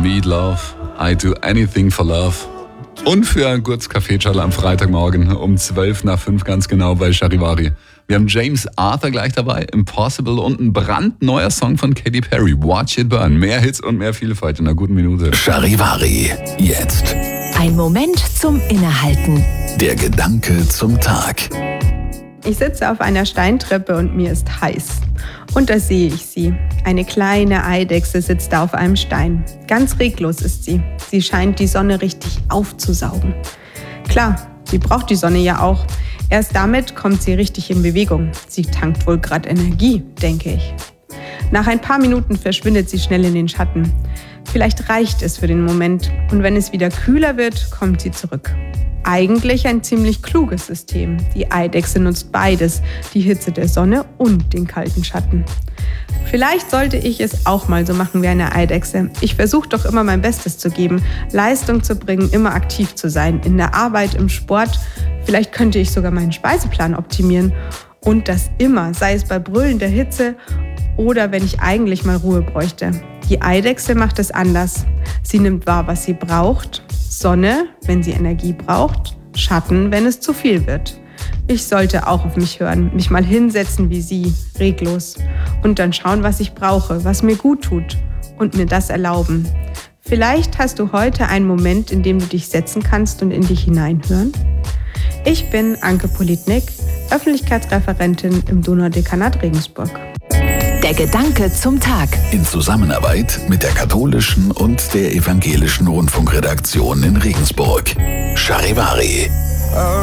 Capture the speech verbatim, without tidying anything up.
Meat Love, I do anything for love. Und für ein kurzes Kaffeeschall am Freitagmorgen um zwölf nach fünf ganz genau bei Charivari. Wir haben James Arthur gleich dabei, Impossible und ein brandneuer Song von Katy Perry, Watch It Burn. Mehr Hits und mehr Vielfalt in einer guten Minute. Charivari, jetzt. Ein Moment zum Innehalten. Der Gedanke zum Tag. Ich sitze auf einer Steintreppe und mir ist heiß. Und da sehe ich sie. Eine kleine Eidechse sitzt da auf einem Stein. Ganz reglos ist sie. Sie scheint die Sonne richtig aufzusaugen. Klar, sie braucht die Sonne ja auch. Erst damit kommt sie richtig in Bewegung. Sie tankt wohl gerade Energie, denke ich. Nach ein paar Minuten verschwindet sie schnell in den Schatten. Vielleicht reicht es für den Moment und wenn es wieder kühler wird, kommt sie zurück. Eigentlich ein ziemlich kluges System. Die Eidechse nutzt beides, die Hitze der Sonne und den kalten Schatten. Vielleicht sollte ich es auch mal so machen wie eine Eidechse. Ich versuche doch immer mein Bestes zu geben, Leistung zu bringen, immer aktiv zu sein, in der Arbeit, im Sport. Vielleicht könnte ich sogar meinen Speiseplan optimieren. Und das immer, sei es bei brüllender Hitze oder wenn ich eigentlich mal Ruhe bräuchte. Die Eidechse macht es anders. Sie nimmt wahr, was sie braucht. Sonne, wenn sie Energie braucht. Schatten, wenn es zu viel wird. Ich sollte auch auf mich hören, mich mal hinsetzen wie sie, reglos. Und dann schauen, was ich brauche, was mir gut tut. Und mir das erlauben. Vielleicht hast du heute einen Moment, in dem du dich setzen kannst und in dich hineinhören. Ich bin Anke Politnik, Öffentlichkeitsreferentin im Donaudekanat Regensburg. Der Gedanke zum Tag. In Zusammenarbeit mit der katholischen und der evangelischen Rundfunkredaktion in Regensburg. Charivari.